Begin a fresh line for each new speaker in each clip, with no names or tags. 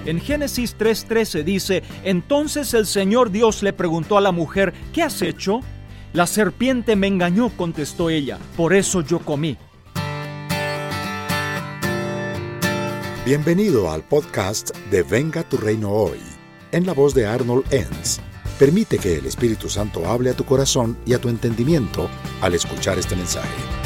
En Génesis 3:13 dice: entonces el Señor Dios le preguntó a la mujer: ¿qué has hecho? La serpiente me engañó, contestó ella, por eso yo comí.
Bienvenido al podcast de Venga tu Reino Hoy, en la voz de Arnold Enns. Permite que el Espíritu Santo hable a tu corazón y a tu entendimiento al escuchar este mensaje.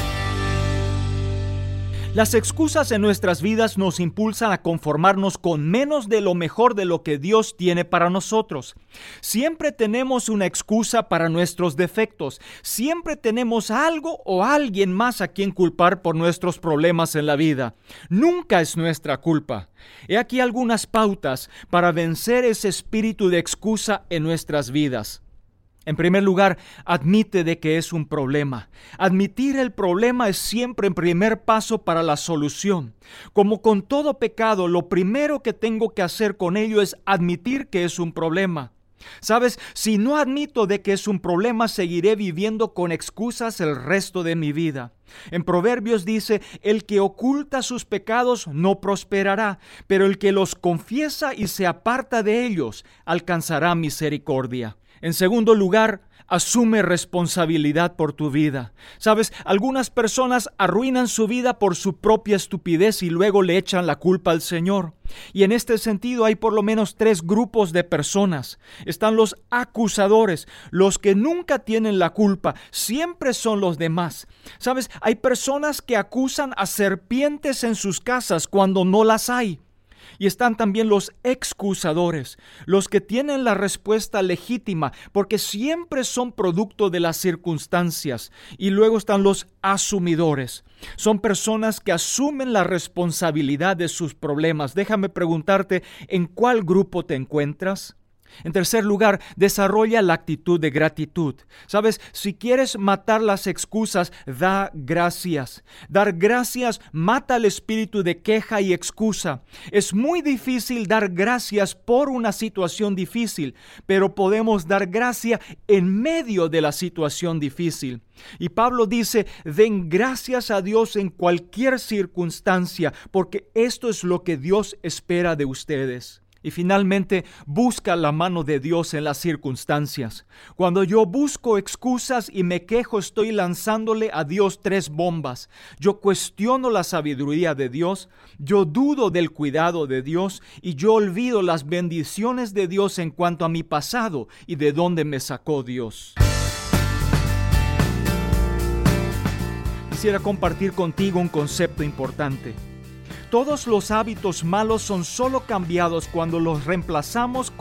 Las excusas en nuestras vidas nos impulsan a conformarnos con menos de lo mejor de lo que Dios tiene para nosotros. Siempre tenemos una excusa para nuestros defectos. Siempre tenemos algo o alguien más a quien culpar por nuestros problemas en la vida. Nunca es nuestra culpa. He aquí algunas pautas para vencer ese espíritu de excusa en nuestras vidas. En primer lugar, admite de que es un problema. Admitir el problema es siempre el primer paso para la solución. Como con todo pecado, lo primero que tengo que hacer con ello es admitir que es un problema. ¿Sabes? Si no admito de que es un problema, seguiré viviendo con excusas el resto de mi vida. En Proverbios dice: el que oculta sus pecados no prosperará, pero el que los confiesa y se aparta de ellos alcanzará misericordia. En segundo lugar, asume responsabilidad por tu vida. ¿Sabes? Algunas personas arruinan su vida por su propia estupidez y luego le echan la culpa al Señor. Y en este sentido hay por lo menos 3 grupos de personas. Están los acusadores, los que nunca tienen la culpa, siempre son los demás. ¿Sabes? Hay personas que acusan a serpientes en sus casas cuando no las hay. Y están también los excusadores, los que tienen la respuesta legítima porque siempre son producto de las circunstancias. Y luego están los asumidores. Son personas que asumen la responsabilidad de sus problemas. Déjame preguntarte, ¿en cuál grupo te encuentras? En tercer lugar, desarrolla la actitud de gratitud. ¿Sabes? Si quieres matar las excusas, da gracias. Dar gracias mata el espíritu de queja y excusa. Es muy difícil dar gracias por una situación difícil, pero podemos dar gracia en medio de la situación difícil. Y Pablo dice: den gracias a Dios en cualquier circunstancia, porque esto es lo que Dios espera de ustedes. Y finalmente, busca la mano de Dios en las circunstancias. Cuando yo busco excusas y me quejo, estoy lanzándole a Dios 3 bombas. Yo cuestiono la sabiduría de Dios, yo dudo del cuidado de Dios y yo olvido las bendiciones de Dios en cuanto a mi pasado y de dónde me sacó Dios. Quisiera compartir contigo un concepto importante. Todos los hábitos malos son solo cambiados cuando los reemplazamos